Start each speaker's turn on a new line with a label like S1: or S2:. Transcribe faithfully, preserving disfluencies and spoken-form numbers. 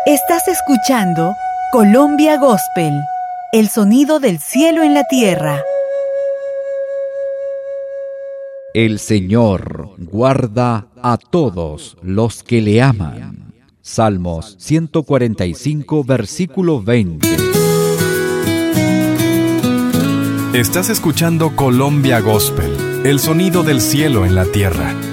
S1: Estás escuchando Colombia Gospel, el sonido del cielo en la tierra.
S2: El Señor guarda a todos los que le aman. Salmos ciento cuarenta y cinco, versículo veinte.
S3: Estás escuchando Colombia Gospel, el sonido del cielo en la tierra.